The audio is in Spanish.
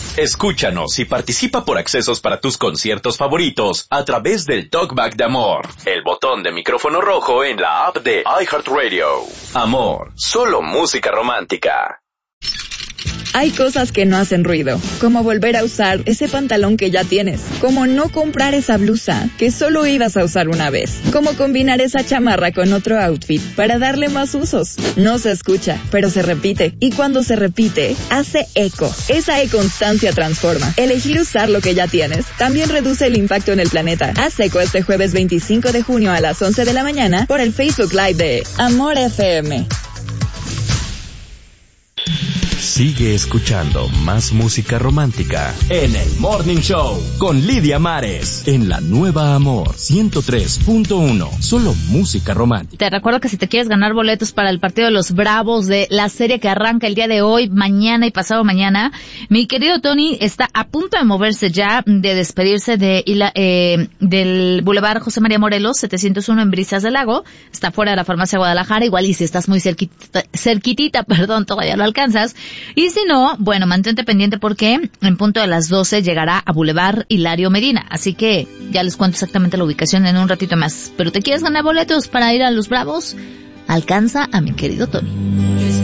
Escúchanos y participa por accesos para tus conciertos favoritos a través del Talkback de Amor, el botón de micrófono rojo en la app de iHeartRadio. Amor, solo música romántica. Hay cosas que no hacen ruido, como volver a usar ese pantalón que ya tienes, como no comprar esa blusa que solo ibas a usar una vez, como combinar esa chamarra con otro outfit para darle más usos. No se escucha, pero se repite, y cuando se repite, hace eco. Esa e-constancia transforma. Elegir usar lo que ya tienes también reduce el impacto en el planeta. Haz eco este jueves 25 de junio a las 11 de la mañana por el Facebook Live de Amor FM. Sigue escuchando más música romántica en el Morning Show con Lidia Mares en la Nueva Amor 103.1. Solo música romántica. Te recuerdo que si te quieres ganar boletos para el partido de los Bravos de la serie que arranca el día de hoy, mañana y pasado mañana, mi querido Tony está a punto de moverse ya, de despedirse del Boulevard José María Morelos 701 en Brisas del Lago. Está fuera de la Farmacia Guadalajara, igual y si estás muy cerquitita, todavía lo alcanzas. Y si no, bueno, mantente pendiente porque en punto de las 12 llegará a Boulevard Hilario Medina. Así que ya les cuento exactamente la ubicación en un ratito más. Pero ¿te quieres ganar boletos para ir a los Bravos? Alcanza a mi querido Tony.